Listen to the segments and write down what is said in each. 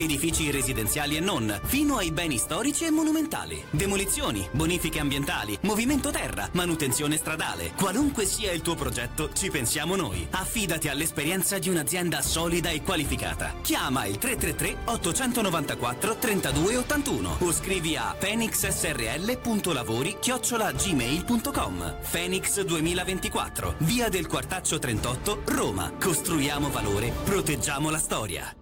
Edifici residenziali e non, fino ai beni storici e monumentali. Demolizioni, bonifiche ambientali, movimento terra, manutenzione stradale. Qualunque sia il tuo progetto, ci pensiamo noi. Affidati all'esperienza di un'azienda solida e qualificata. Chiama il 333-894-3281 o scrivi a phoenixsrl.lavori@gmail.com. Phoenix 2024, via del Quartaccio 38, Roma. Costruiamo valore, proteggiamo la storia.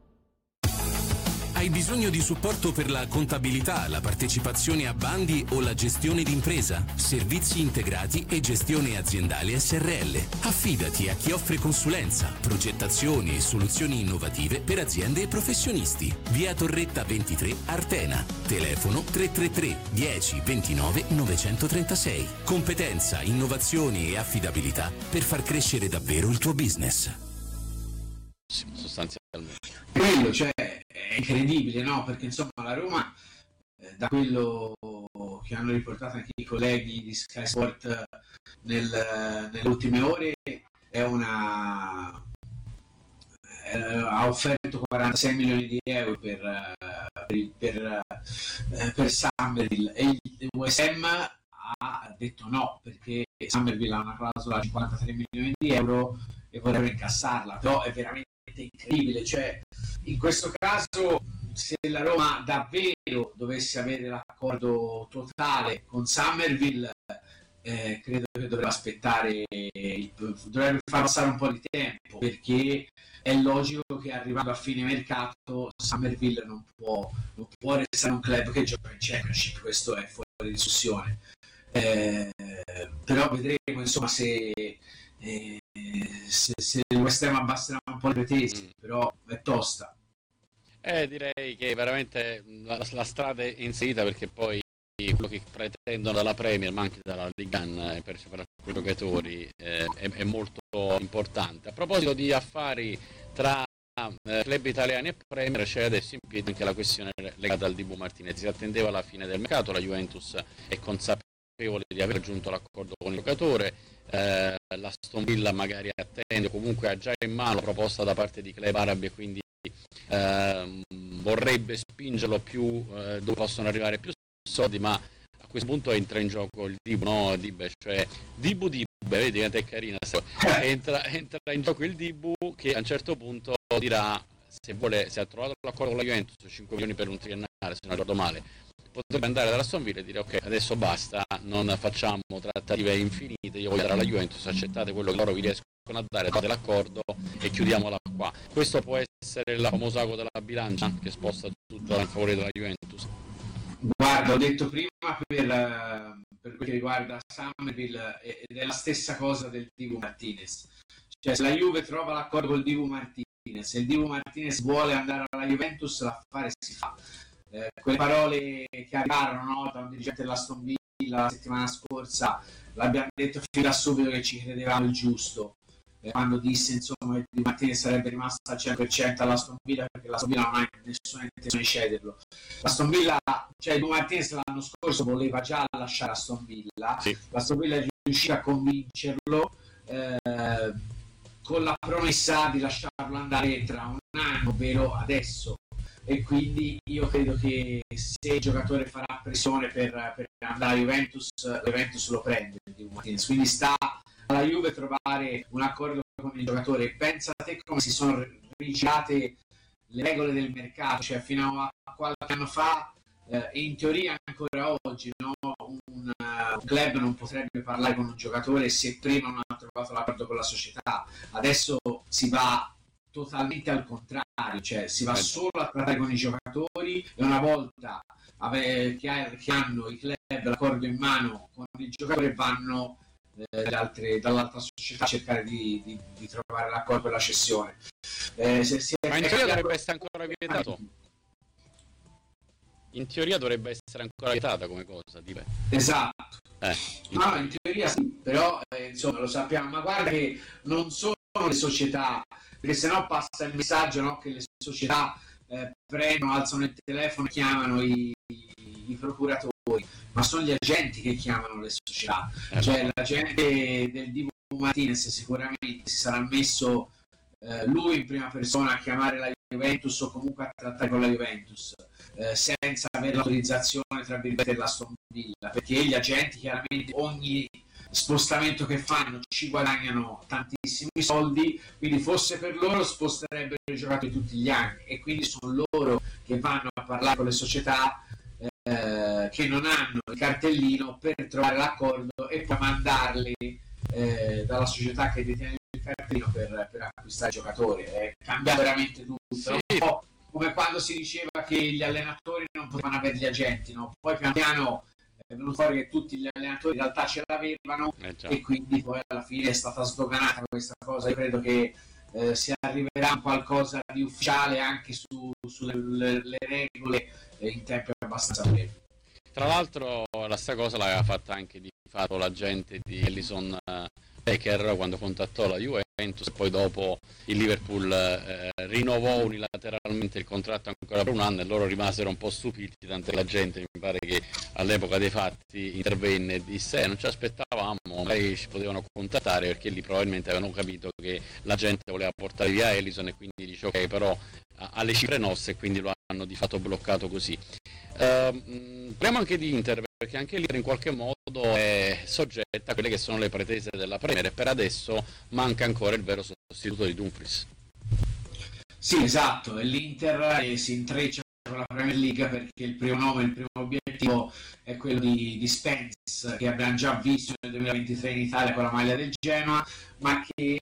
Hai bisogno di supporto per la contabilità, la partecipazione a bandi o la gestione d'impresa? Servizi integrati e gestione aziendale SRL. Affidati a chi offre consulenza, progettazioni e soluzioni innovative per aziende e professionisti. Via Torretta 23, Artena. Telefono 333 10 29 936. Competenza, innovazione e affidabilità per far crescere davvero il tuo business. Sostanzialmente. Quello, cioè, è incredibile, no? Perché insomma la Roma, da quello che hanno riportato anche i colleghi di Sky Sport nelle ultime ore, ha offerto 46 milioni di euro per Summerville, e il West Ham ha detto no, perché Summerville ha una clausola di 53 milioni di euro e vorrebbe incassarla. Però è veramente incredibile, cioè in questo caso, se la Roma davvero dovesse avere l'accordo totale con Summerville, credo che dovrebbe aspettare, dovrebbe far passare un po' di tempo, perché è logico che arrivando a fine mercato Summerville non può restare un club che gioca in Championship. Questo è fuori di discussione, però vedremo insomma se il West Ham abbasserà un po' le pretese, però è tosta. Direi che veramente la strada è inserita, perché poi quello che pretendono dalla Premier, ma anche dalla Ligue 1 per i giocatori è molto importante. A proposito di affari tra club italiani e Premier, c'è adesso in piedi anche la questione legata al Dibu Martinez. Si attendeva la fine del mercato, la Juventus è consapevole di aver raggiunto l'accordo con il giocatore. L'Aston Villa magari attende, comunque ha già in mano la proposta da parte di club arabi, e quindi vorrebbe spingerlo più dove possono arrivare più soldi, ma a questo punto entra in gioco il Dibu, no? Cioè Dibu, vedi che è carina, entra in gioco il Dibu, che a un certo punto dirà, se ha trovato l'accordo con la Juventus, 5 milioni per un triennale se non ricordo male, potrebbe andare dalla Aston Villa e dire ok, adesso basta, non facciamo trattative infinite, io voglio dare alla Juventus, accettate quello che loro vi riescono a dare, date l'accordo e chiudiamola qua. Questo può essere il famoso ago della bilancia che sposta tutto in favore della Juventus. Guarda, ho detto prima per quel che riguarda Summerville, ed è la stessa cosa del Dibu Martinez, cioè se la Juve trova l'accordo col Dibu Martinez, se il Dibu Martinez vuole andare alla Juventus, l'affare si fa. Quelle parole che arrivarono, no, da un dirigente dell'Aston Villa la settimana scorsa, l'abbiamo detto fin da subito che ci credevamo il giusto, quando disse insomma che Di Martinez sarebbe rimasto al 100% all'Aston Villa, perché l'Aston Villa non ha nessuna intenzione di cederlo. L'Aston Villa, cioè Di Martinez l'anno scorso voleva già lasciare Aston Villa, sì. L'Aston Villa è riuscita a convincerlo con la promessa di lasciarlo andare tra un anno, ovvero adesso. E quindi io credo che se il giocatore farà pressione per andare a Juventus, Juventus lo prende, quindi sta alla Juve trovare un accordo con il giocatore. Pensa a te come si sono rigirate le regole del mercato, cioè fino a qualche anno fa e in teoria ancora oggi, no? Un club non potrebbe parlare con un giocatore se prima non ha trovato l'accordo con la società. Adesso si va totalmente al contrario, cioè si va solo a trattare con i giocatori, e una volta che hanno i club l'accordo in mano con il giocatore vanno dall'altra società a cercare di trovare l'accordo per la cessione. Ma in teoria dovrebbe essere ancora vietato. In teoria dovrebbe essere ancora vietata come cosa, esatto. No, in teoria sì, però insomma lo sappiamo, ma guarda che non sono le società, perché sennò passa il messaggio, no, che le società prendono, alzano il telefono e chiamano i procuratori, ma sono gli agenti che chiamano le società. Cioè l'agente del Dibu Martinez sicuramente si sarà messo lui in prima persona a chiamare la Juventus o comunque a trattare con la Juventus senza avere l'autorizzazione tra virgolette dell'Aston Villa, perché gli agenti chiaramente ogni spostamento che fanno ci guadagnano tantissimi soldi, quindi fosse per loro sposterebbero i giocatori tutti gli anni, e quindi sono loro che vanno a parlare con le società che non hanno il cartellino per trovare l'accordo e poi mandarli dalla società che detiene il cartellino per acquistare i giocatori. È cambiato veramente tutto, sì. Un po' come quando si diceva che gli allenatori non potevano avere gli agenti, no? Poi pian piano è venuto fuori che tutti gli allenatori in realtà ce l'avevano, e quindi poi alla fine è stata sdoganata questa cosa. Io credo che si arriverà a qualcosa di ufficiale anche sulle regole in tempi abbastanza brevi. Tra l'altro la stessa cosa l'aveva fatta anche di fatto l'agente di Alisson Becker quando contattò la Juventus, e poi dopo il Liverpool rinnovò unilateralmente il contratto ancora per un anno, e loro rimasero un po' stupiti, tant'è la gente, mi pare che all'epoca dei fatti intervenne e disse non ci aspettavamo, magari ci potevano contattare, perché lì probabilmente avevano capito che la gente voleva portare via Alisson, e quindi dice ok, però alle cifre nostre, e quindi lo hanno di fatto bloccato così. Parliamo anche di Inter, perché anche l'Inter in qualche modo è soggetta a quelle che sono le pretese della Premier, e per adesso manca ancora il vero sostituto di Dumfries. Sì, esatto, e l'Inter si intreccia con la Premier League, perché il primo obiettivo è quello di Spence, che abbiamo già visto nel 2023 in Italia con la maglia del Genoa, ma che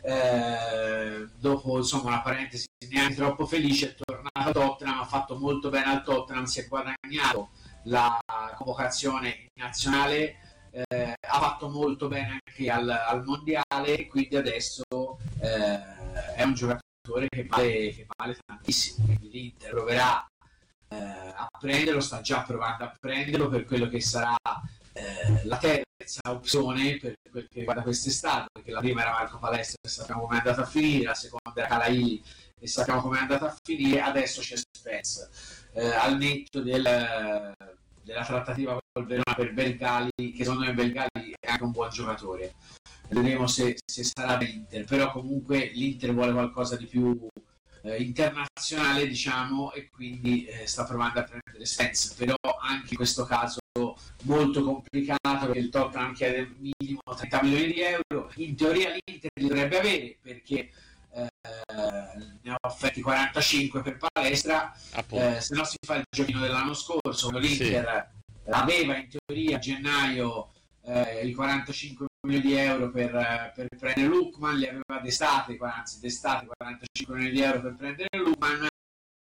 dopo insomma una parentesi neanche troppo felice è tornato a Tottenham, ha fatto molto bene al Tottenham, si è guadagnato la convocazione in nazionale, ha fatto molto bene anche al mondiale, e quindi adesso è un giocatore che vale tantissimo, quindi l'Inter proverà a prenderlo, sta già provando a prenderlo per quello che sarà la terza opzione per quel che riguarda quest'estate, perché la prima era Marco Palestra e sappiamo come è andata a finire, la seconda era Calaili e sappiamo come è andata a finire, adesso c'è Spence, al netto della trattativa col Verona per Belgali, che secondo me Belgali è anche un buon giocatore, vedremo se sarà l'Inter, però comunque l'Inter vuole qualcosa di più internazionale, diciamo, e quindi sta provando a prendere Spence, però anche in questo caso molto complicato, perché il Tottenham chiede minimo 30 milioni di euro, in teoria l'Inter li dovrebbe avere, perché ne ha offerti 45 per Palestra, se no si fa il giochino dell'anno scorso, quando l'Inter aveva in teoria a gennaio i 45 milioni di euro per prendere Lookman, li aveva destate 45 milioni di euro per prendere Lookman,